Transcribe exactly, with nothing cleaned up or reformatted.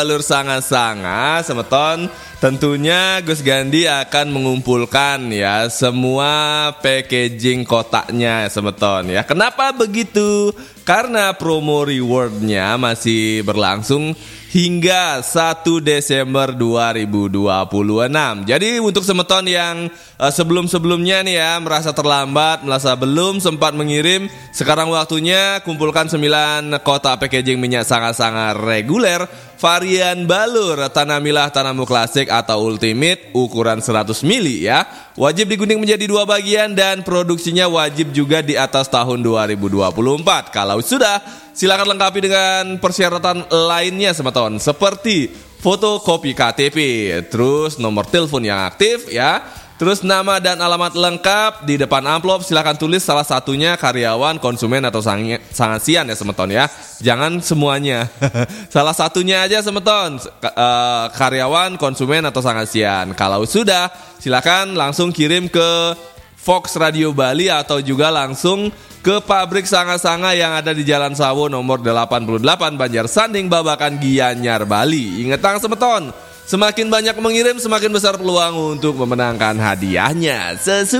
Jalur sanga-sanga, semeton, tentunya Gus Gandhi akan mengumpulkan ya semua packaging kotaknya semeton ya. Kenapa begitu? Karena promo rewardnya masih berlangsung hingga satu Desember dua ribu dua puluh enam. Jadi untuk semeton yang uh, sebelum-sebelumnya nih ya merasa terlambat, merasa belum sempat mengirim, sekarang waktunya kumpulkan sembilan kotak packaging minyak sanga-sanga reguler varian balur Tanamilah Tanamu Klasik atau Ultimate ukuran seratus mililiter ya. Wajib digunting menjadi dua bagian dan produksinya wajib juga di atas tahun dua ribu dua puluh empat. Kalau sudah, silakan lengkapi dengan persyaratan lainnya semeton, seperti fotokopi K T P, terus nomor telepon yang aktif ya, terus nama dan alamat lengkap. Di depan amplop silakan tulis salah satunya karyawan, konsumen atau sang- sangasian ya semeton ya. Jangan semuanya. Salah satunya aja semeton, uh, karyawan, konsumen atau sangasian. Kalau sudah, silakan langsung kirim ke Fox Radio Bali atau juga langsung ke pabrik sanga-sanga yang ada di Jalan Sawo nomor delapan puluh delapan Banjar Sanding, Babakan, Gianyar, Bali. Ingat tang semeton, semakin banyak mengirim semakin besar peluang untuk memenangkan hadiahnya. Sesu